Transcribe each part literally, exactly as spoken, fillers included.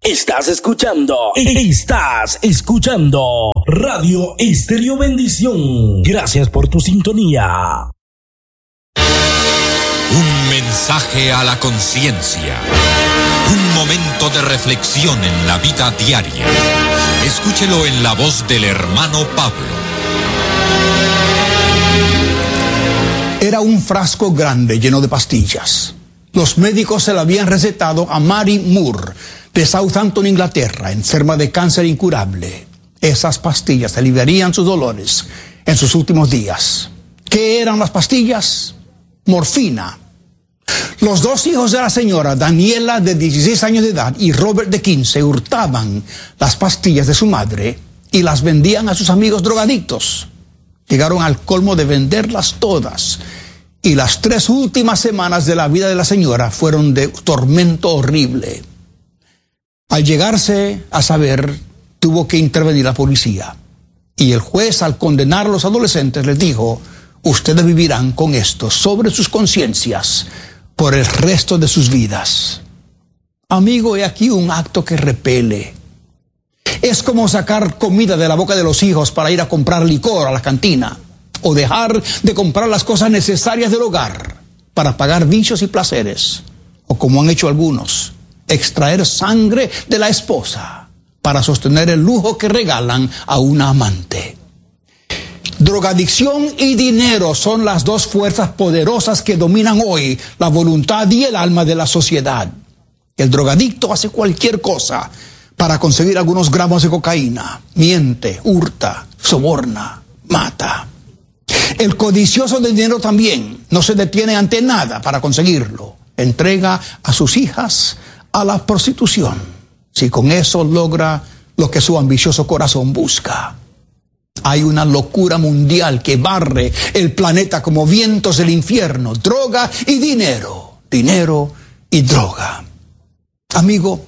Estás escuchando, estás escuchando Radio Estéreo Bendición. Gracias por tu sintonía. Un mensaje a la conciencia. Un momento de reflexión en la vida diaria. Escúchelo en la voz del hermano Pablo. Era un frasco grande lleno de pastillas. Los médicos se la habían recetado a Mary Moore, de Southampton, Inglaterra, enferma de cáncer incurable. Esas pastillas aliviarían sus dolores en sus últimos días. ¿Qué eran las pastillas? Morfina. Los dos hijos de la señora, Daniela de dieciséis años de edad y Robert de quince, hurtaban las pastillas de su madre y las vendían a sus amigos drogadictos. Llegaron al colmo de venderlas todas. Y las tres últimas semanas de la vida de la señora fueron de tormento horrible. Al llegarse a saber, tuvo que intervenir la policía. Y el juez, al condenar a los adolescentes, les dijo: ustedes vivirán con esto sobre sus conciencias por el resto de sus vidas. Amigo, he aquí un acto que repele. Es como sacar comida de la boca de los hijos para ir a comprar licor a la cantina, o dejar de comprar las cosas necesarias del hogar para pagar vicios y placeres, o como han hecho algunos, extraer sangre de la esposa para sostener el lujo que regalan a una amante. Drogadicción y dinero son las dos fuerzas poderosas que dominan hoy la voluntad y el alma de la sociedad. El drogadicto hace cualquier cosa para conseguir algunos gramos de cocaína, miente, hurta, soborna, mata. El codicioso del dinero también no se detiene ante nada para conseguirlo. Entrega a sus hijas a la prostitución, si con eso logra lo que su ambicioso corazón busca. Hay una locura mundial que barre el planeta como vientos del infierno. Droga y dinero, dinero y droga. Amigo,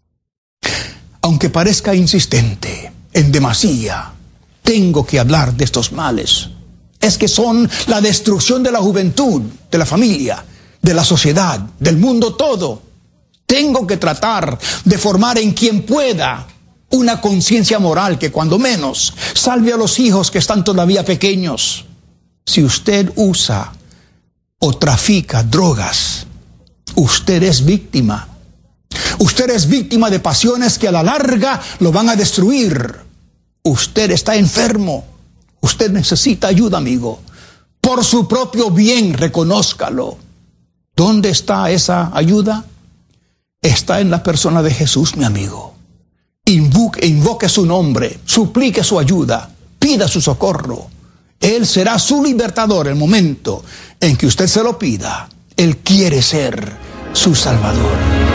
aunque parezca insistente, en demasía, tengo que hablar de estos males. Es que son la destrucción de la juventud, de la familia, de la sociedad, del mundo todo. Tengo que tratar de formar en quien pueda una conciencia moral que cuando menos salve a los hijos que están todavía pequeños. Si usted usa o trafica drogas, usted es víctima. Usted es víctima de pasiones que a la larga lo van a destruir. Usted está enfermo. Usted necesita ayuda, amigo. Por su propio bien, reconózcalo. ¿Dónde está esa ayuda? Está en la persona de Jesús, mi amigo. Invoque, invoque su nombre, suplique su ayuda, pida su socorro. Él será su libertador el momento en que usted se lo pida. Él quiere ser su Salvador.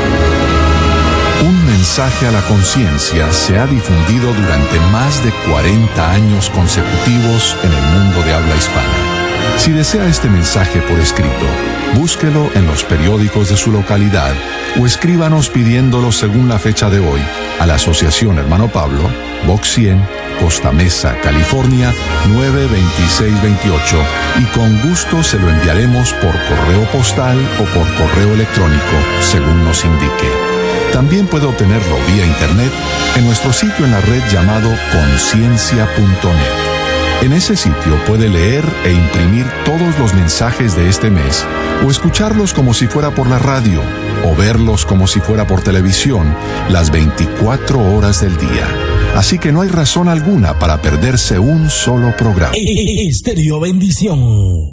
Un mensaje a la conciencia se ha difundido durante más de cuarenta años consecutivos en el mundo de habla hispana. Si desea este mensaje por escrito, búsquelo en los periódicos de su localidad o escríbanos pidiéndolo según la fecha de hoy a la Asociación Hermano Pablo, Box cien, Costa Mesa, California, nueve veintiséis veintiocho, y con gusto se lo enviaremos por correo postal o por correo electrónico, según nos indique. También puede obtenerlo vía internet en nuestro sitio en la red llamado conciencia punto net. En ese sitio puede leer e imprimir todos los mensajes de este mes, o escucharlos como si fuera por la radio, o verlos como si fuera por televisión, las veinticuatro horas del día. Así que no hay razón alguna para perderse un solo programa. Estéreo Bendición.